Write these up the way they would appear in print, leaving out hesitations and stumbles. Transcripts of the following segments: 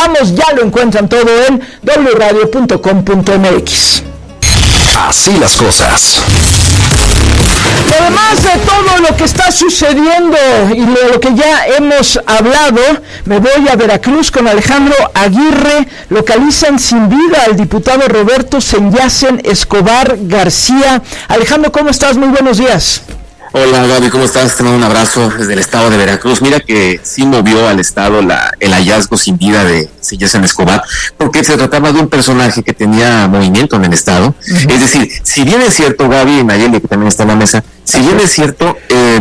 Vamos, ya lo encuentran todo en wradio.com.mx. Así las cosas. Y además de todo lo que está sucediendo y de lo que ya hemos hablado, me voy a Veracruz con Alejandro Aguirre. Localizan sin vida al diputado Roberto Senyacen Escobar García. Alejandro, ¿cómo estás? Muy buenos días. Hola Gaby, ¿cómo estás? Te mando un abrazo desde el estado de Veracruz. Mira que sí movió al estado el hallazgo sin vida de Senyacen Escobar, porque se trataba de un personaje que tenía movimiento en el estado. Uh-huh. Es decir, si bien es cierto, Gaby y Nayeli, que también está en la mesa, si bien es cierto,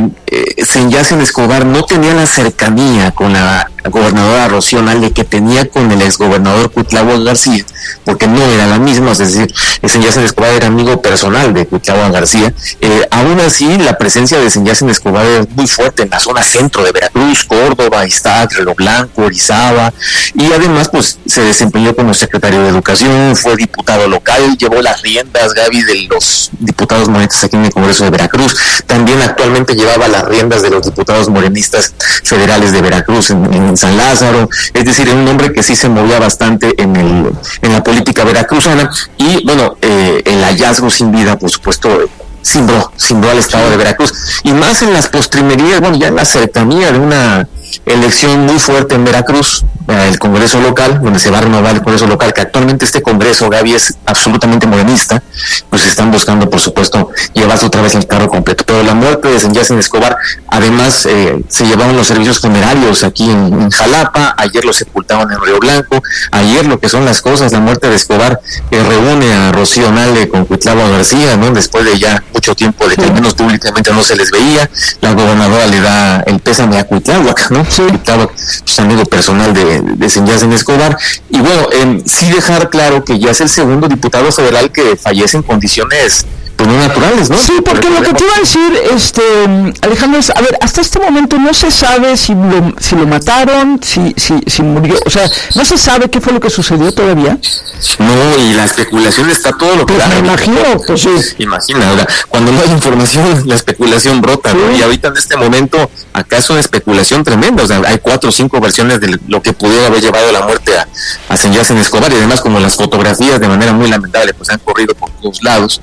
Senyacen Escobar no tenía la cercanía con la gobernadora Rocío Nale que tenía con el exgobernador Cuitláhuac García, porque no era la misma, es decir, Senyacen Escobar era amigo personal de Cuitláhuac García. Aún así, la presencia de Senyacen Escobar es muy fuerte en la zona centro de Veracruz, Córdoba, Iztac, Reloj Blanco, Orizaba, y además pues se desempeñó como secretario de Educación, fue diputado local, llevó las riendas, Gaby, de los diputados morenistas aquí en el Congreso de Veracruz. También actualmente llevaba las riendas de los diputados morenistas federales de Veracruz en San Lázaro. Es decir, era un hombre que sí se movía bastante en la política veracruzana. Y bueno, el hallazgo sin vida, por supuesto, cimbró al estado de Veracruz, y más en las postrimerías, bueno, ya en la cercanía de una elección muy fuerte en Veracruz, el Congreso local, donde se va a renovar el Congreso local, que actualmente este Congreso, Gaby, es absolutamente morenista. Pues están buscando, por supuesto, llevarse otra vez el carro completo. Pero la muerte de Senyacen Escobar, además, se llevaron los servicios funerarios aquí en Jalapa, ayer lo sepultaron en Río Blanco, ayer lo que son las cosas, la muerte de Escobar reúne a Rocío Nale con Cuitláhuac García, ¿no? Después de ya mucho tiempo de que al menos públicamente no se les veía, la gobernadora le da el pésame a Cuitláhuac, ¿no? Sí. Cuitláhuac, pues, amigo personal de Senyacen Escobar. Y bueno, sí dejar claro que ya es el segundo diputado federal que fallece en condiciones pues no naturales, ¿no? Sí, porque lo que te iba a decir, Alejandro, es, a ver, hasta este momento no se sabe si lo mataron, si murió, o sea, no se sabe qué fue lo que sucedió todavía. No, y la especulación está todo lo que pues me imagino, pues sí. Imagina, ahora, cuando no hay información, la especulación brota, sí. ¿No? Y ahorita en este momento, acá es una especulación tremenda, o sea, hay 4 o 5 versiones de lo que pudiera haber llevado la muerte a Senyacen Escobar, y además como las fotografías de manera muy lamentable pues han corrido por todos lados.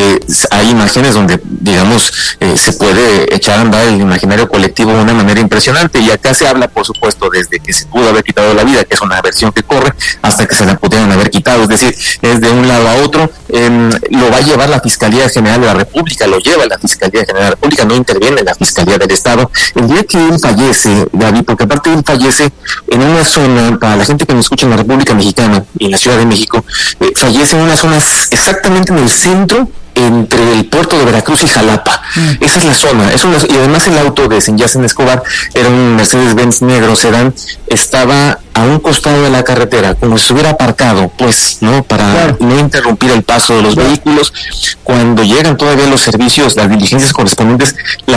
Hay imágenes donde, digamos, se puede echar a andar el imaginario colectivo de una manera impresionante, y acá se habla, por supuesto, desde que se pudo haber quitado la vida, que es una versión que corre, hasta que se la pudieron haber quitado, es decir, es de un lado a otro. Lo va a llevar la Fiscalía General de la República, lo lleva la Fiscalía General de la República, no interviene la Fiscalía del Estado. El día que él fallece, David, porque aparte él fallece en una zona, para la gente que nos escucha en la República Mexicana y en la Ciudad de México, fallece en una zona exactamente en el centro, entre el puerto de Veracruz y Jalapa. Esa es la zona, y además el auto de Senyacen Escobar era un Mercedes-Benz negro sedán, estaba a un costado de la carretera, como si estuviera aparcado, pues, ¿no? Para no interrumpir el paso de los vehículos. Cuando llegan todavía los servicios, las diligencias correspondientes,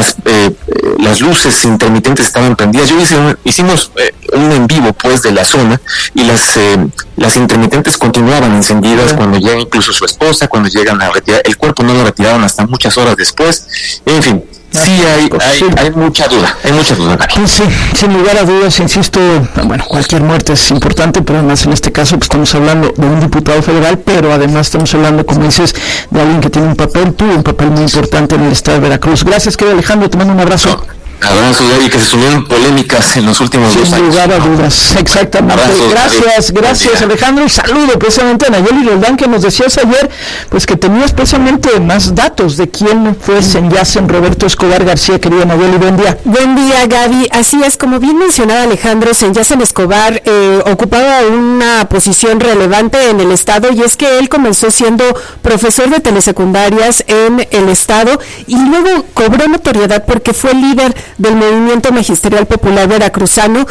las luces intermitentes estaban prendidas. Hicimos un en vivo, pues, de la zona, y las intermitentes continuaban encendidas cuando llega incluso su esposa, cuando llegan a retirar. El cuerpo no lo retiraron hasta muchas horas después. En fin, sí hay mucha duda, Sí, sin lugar a dudas, insisto, bueno, cualquier muerte es importante, pero además en este caso pues, estamos hablando de un diputado federal, pero además estamos hablando, como dices, de alguien que tiene tuvo un papel muy importante en el estado de Veracruz. Gracias, querido Alejandro, te mando un abrazo. Abrazo, Gaby, que se subieron polémicas en los últimos 2 años. Sin lugar a dudas, exactamente. Abrazo, gracias Alejandro, y saludo precisamente a Nayeli Roldán, que nos decías ayer, pues que tenías precisamente más datos de quién fue Senyacen Roberto Escobar García. Querida Nayeli, buen día. Buen día, Gaby. Así es, como bien mencionaba Alejandro, Senyacen Escobar ocupaba una posición relevante en el estado, y es que él comenzó siendo profesor de telesecundarias en el estado, y luego cobró notoriedad porque fue líder del Movimiento Magisterial Popular Veracruzano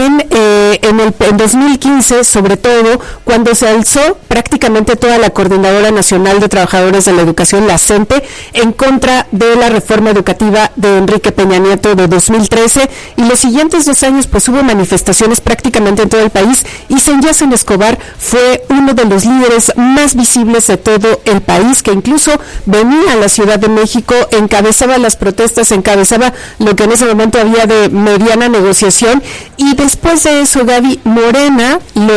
en 2015, sobre todo cuando se alzó prácticamente toda la Coordinadora Nacional de Trabajadores de la Educación, la CENTE, en contra de la reforma educativa de Enrique Peña Nieto de 2013, y los siguientes 2 años pues hubo manifestaciones prácticamente en todo el país, y Senyacen Escobar fue uno de los líderes más visibles de todo el país, que incluso venía a la Ciudad de México, encabezaba las protestas, encabezaba lo que en ese momento había de mediana negociación, y después de eso, Gaby, Morena